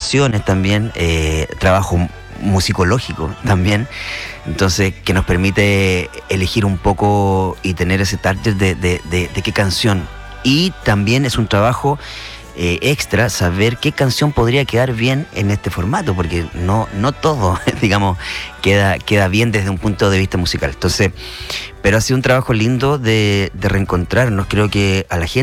canciones también, trabajo musicológico también, entonces que nos permite elegir un poco y tener ese target de qué canción. Y también es un trabajo extra saber qué canción podría quedar bien en este formato, porque no todo, digamos, queda bien desde un punto de vista musical. Entonces, pero ha sido un trabajo lindo de reencontrarnos. Creo que a la gente